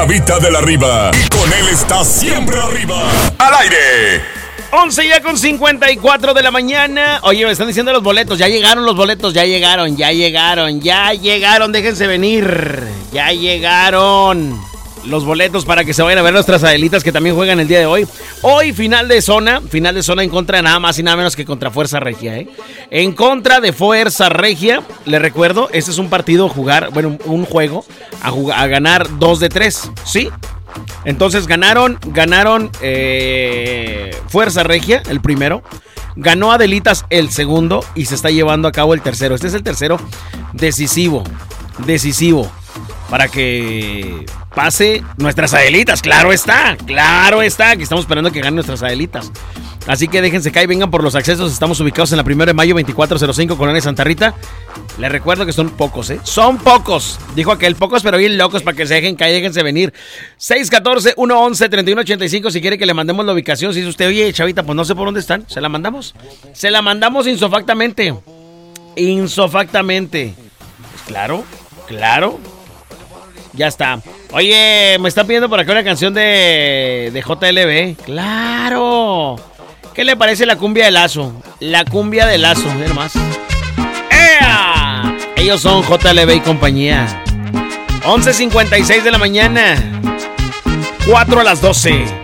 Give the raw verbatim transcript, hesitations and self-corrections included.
Chavita de la Riva. Y con él está siempre arriba. Al aire. once ya con cincuenta y cuatro de la mañana. Oye, me están diciendo los boletos. Ya llegaron los boletos, ya llegaron, ya llegaron, ya llegaron. Déjense venir. Ya llegaron los boletos para que se vayan a ver nuestras Adelitas que también juegan el día de hoy. Hoy final de zona, final de zona en contra de nada más y nada menos que contra Fuerza Regia, ¿eh? En contra de Fuerza Regia, les recuerdo, este es un partido a jugar, bueno, un juego a, jugar, a ganar dos de tres, ¿sí? Entonces ganaron, ganaron eh, Fuerza Regia, el primero. Ganó Adelitas el segundo y se está llevando a cabo el tercero. Este es el tercero decisivo, decisivo. Para que pase nuestras Adelitas, claro está, claro está, que estamos esperando que ganen nuestras Adelitas. Así que déjense caer, vengan por los accesos. Estamos ubicados en la primera de mayo, veinticuatro cero cinco, Colonia Santa Rita. Les recuerdo que son pocos, ¿eh? Son pocos. Dijo aquel, pocos pero bien locos para que se dejen caer, déjense venir. seis uno cuatro, uno once, treinta y uno ochenta y cinco si quiere que le mandemos la ubicación. Si dice usted, oye, chavita, pues no sé por dónde están. ¿Se la mandamos? Se la mandamos insofactamente. Insofactamente. Pues claro, claro. Ya está. Oye, me está pidiendo por acá una canción de, de J L B. ¡Claro! ¿Qué le parece la cumbia de Lazo? La cumbia de Lazo, miren más. ¡Ea! Ellos son J L B y compañía. once cincuenta y seis de la mañana. cuatro a las doce.